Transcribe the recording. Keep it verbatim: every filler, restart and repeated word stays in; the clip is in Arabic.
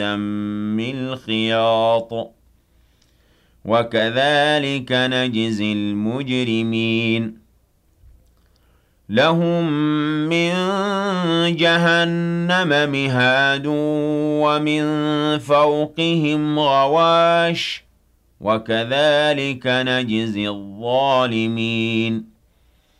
دم الخياط وكذلك نجزي المجرمين لهم من جهنم مهاد ومن فوقهم غواش وكذلك نجزي الظالمين